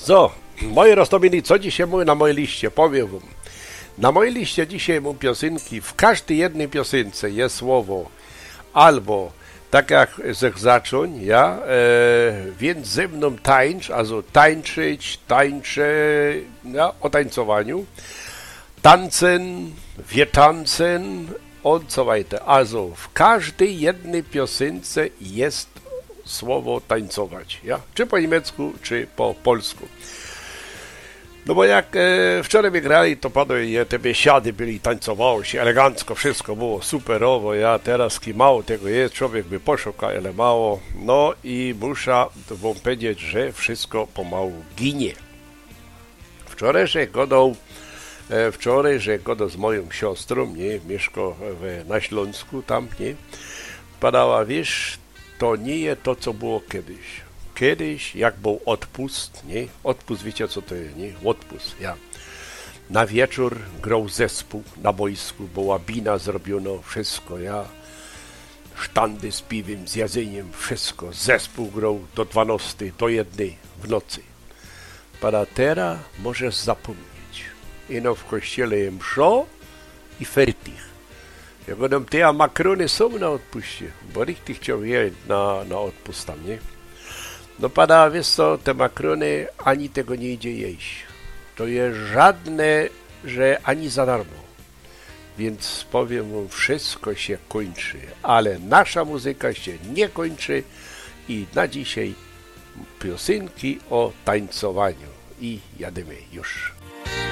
So, moi roztomili, co dzisiaj mam na mojej liście? Powiem wam. Na mojej liście dzisiaj mam piosenki. W każdej jednej piosence jest słowo albo tak jak zacząć, ja, więc ze mną tańcz, also tańczyć, tańczę, ja, o tańcowaniu, tanzen, wir tanzen und so weiter. Also w każdej jednej piosence jest słowo tańcować, ja? Czy po niemiecku, czy po polsku. No bo jak wczoraj wygrali, to panowie te biesiady byli, tańcowało się elegancko, wszystko było superowo, ja teraz mało tego jest, człowiek by poszukał, ale mało, no i muszę wam powiedzieć, że wszystko pomału ginie. Wczoraj, że gadał z moją siostrą, nie, mieszka na Śląsku, tam, nie, padała, wiesz, to nie jest to, co było kiedyś. Kiedyś, jak był odpust, nie? Odpust, wiecie co to jest, nie? Odpust, ja. Na wieczór grał zespół na boisku, była bina zrobiono, wszystko, ja. Sztandy z piwem, z jedzeniem, wszystko. Zespół grał do 12, do 1 w nocy. Pada teraz możesz zapomnieć. Ino w kościele je mszo i fertig. Ja gadam, te makrony są na odpuście, bo richtig chciał jechać na odpust tam, nie? No pada, wiesz co, te makrony ani tego nie idzie jeść. To jest żadne, że ani za darmo. Więc powiem wam, wszystko się kończy, ale nasza muzyka się nie kończy i na dzisiaj piosenki o tańcowaniu. I jademy już.